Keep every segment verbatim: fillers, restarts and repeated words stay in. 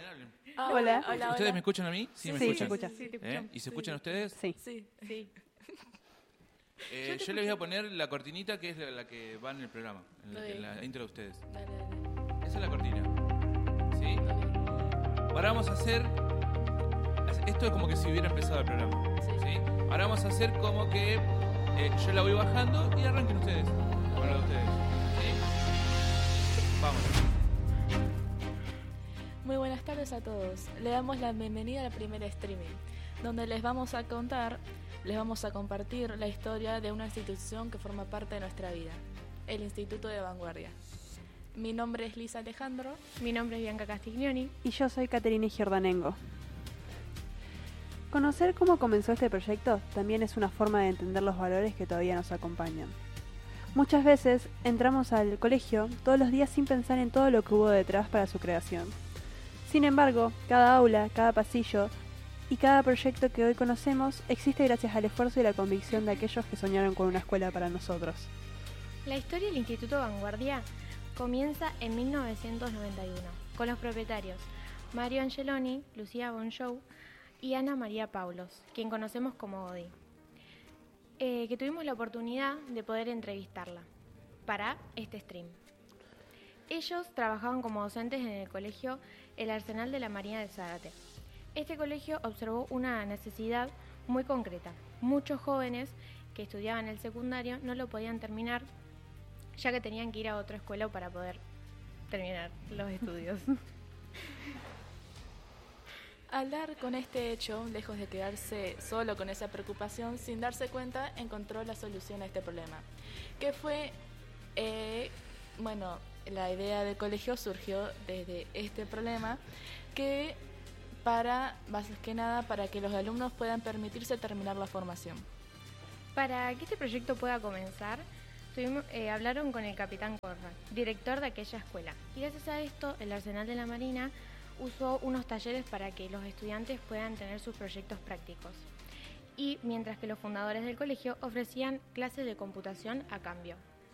hablen. Ah, hola. Hola, ¿Ustedes hola. me escuchan a mí? Sí, Sí, me sí, escuchan. se escucha. Sí, te ¿Eh? escuchamos. ¿Y se escuchan ustedes? Sí. Sí, sí. Eh, yo les voy a poner la cortinita que es la, la que va en el programa, en la, Ok. en la intro de ustedes. Dale, dale. Esa es la cortina. ¿Sí? Ok. Ahora vamos a hacer... Esto es como que si hubiera empezado el programa. Sí. ¿Sí? Ahora vamos a hacer como que eh, yo la voy bajando y arranquen ustedes. Con la de ustedes. ¿Sí? Vamos. Muy buenas tardes a todos. Le damos la bienvenida al primer streaming, donde les vamos a contar, les vamos a compartir la historia de una institución que forma parte de nuestra vida, el Instituto de Vanguardia. Mi nombre es Lisa Alejandro. Mi nombre es Bianca Castiglioni. Y yo soy Caterina Giordanengo. Conocer cómo comenzó este proyecto también es una forma de entender los valores que todavía nos acompañan. Muchas veces entramos al colegio todos los días sin pensar en todo lo que hubo detrás para su creación. Sin embargo, cada aula, cada pasillo y cada proyecto que hoy conocemos existe gracias al esfuerzo y la convicción de aquellos que soñaron con una escuela para nosotros. La historia del Instituto Vanguardia comienza en mil novecientos noventa y uno, con los propietarios Mario Angeloni, Lucía Bonjour y Ana María Paulos, quien conocemos como Odi, eh, que tuvimos la oportunidad de poder entrevistarla para este stream. Ellos trabajaban como docentes en el colegio El Arsenal de la Marina de Zárate. Este colegio observó una necesidad muy concreta. Muchos jóvenes que estudiaban el secundario no lo podían terminar, ya que tenían que ir a otra escuela para poder terminar los estudios. Al dar con este hecho, lejos de quedarse solo con esa preocupación, sin darse cuenta, encontró la solución a este problema. Que fue, eh, bueno, la idea del colegio surgió desde este problema, que para, más que nada, para que los alumnos puedan permitirse terminar la formación. Para que este proyecto pueda comenzar, tuvimos, eh, hablaron con el capitán Corra, director de aquella escuela. Y gracias a esto, el Arsenal de la Marina usó unos talleres para que los estudiantes puedan tener sus proyectos prácticos. Y mientras que los fundadores del colegio ofrecían clases de computación a cambio.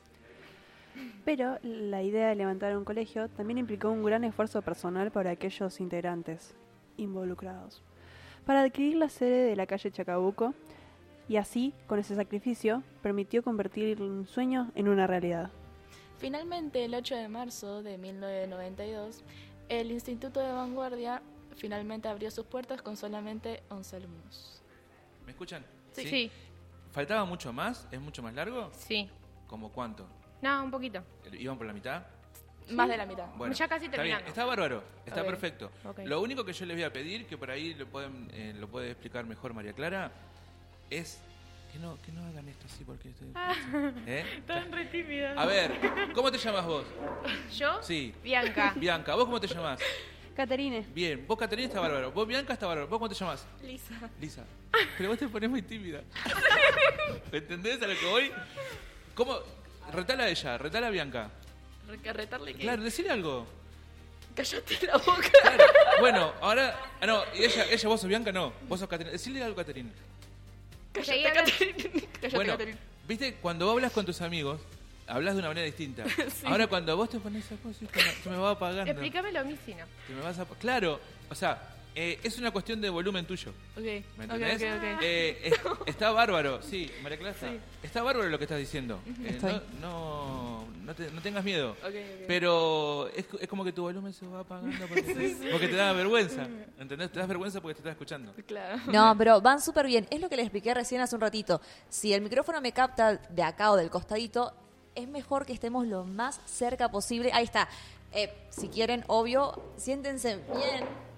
Pero la idea de levantar un colegio también implicó un gran esfuerzo personal para aquellos integrantes involucrados, para adquirir la sede de la calle Chacabuco, y así, con ese sacrificio, permitió convertir un sueño en una realidad. Finalmente, el ocho de marzo de mil novecientos noventa y dos, el Instituto de Vanguardia finalmente abrió sus puertas con solamente once alumnos. ¿Me escuchan? Sí. Sí. ¿Faltaba mucho más? ¿Es mucho más largo? Sí. ¿Cómo cuánto? No, un poquito. ¿Iban por la mitad? Más de la mitad. Bueno, Ya casi está bien, terminando. está bárbaro, está Ok. perfecto. Ok. Lo único que yo les voy a pedir, que por ahí lo, pueden, eh, lo puede explicar mejor María Clara, es que no, que no hagan esto así porque estoy... ¿Eh? Están re tímidos. A ver, ¿cómo te llamas vos? ¿Yo? Sí. Bianca. Bianca, ¿vos cómo te llamás? Caterine. Bien, vos Caterina está bárbaro, vos Bianca está bárbaro, ¿vos cómo te llamás? Lisa. Lisa. Pero vos te ponés muy tímida. ¿Me entendés a lo que voy? ¿Cómo? Retala a ella, retala a Bianca. Recarretarle que... Claro, decile algo. Cállate la boca. Claro. Bueno, ahora... Ah, no, y ella, ella, vos sos Bianca, no. Vos sos Caterina. Decile algo, Caterina. Cállate, Seguí hablando. Caterina. Cállate, Bueno, Caterina. viste, cuando vos hablas con tus amigos, hablas de una manera distinta. Ahora cuando vos te pones esa cosa, se me, se me va apagando. Explícamelo a mí si no. Te me vas a- Claro, o sea, eh, es una cuestión de volumen tuyo. Ok, ¿Me ok, entendés? ok, ok. Eh, es- está bárbaro, sí, María Clara, está, Sí. está bárbaro lo que estás diciendo. Eh, Estoy. no, no, no, te- no tengas miedo. Ok, ok. Pero es, es como que tu volumen se va apagando porque, porque te da vergüenza. ¿Entendés? Te das vergüenza porque te estás escuchando. Claro. No, pero van súper bien. Es lo que les expliqué recién hace un ratito. Si el micrófono me capta de acá o del costadito, es mejor que estemos lo más cerca posible. Ahí está. Eh, si quieren, obvio, siéntense bien